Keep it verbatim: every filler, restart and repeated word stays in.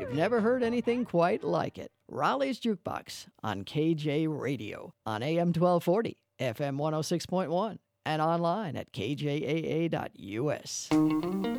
You've never heard anything quite like it. Raleigh's Jukebox on K J Radio on A M twelve forty, F M one oh six point one, and online at k j a a dot u s.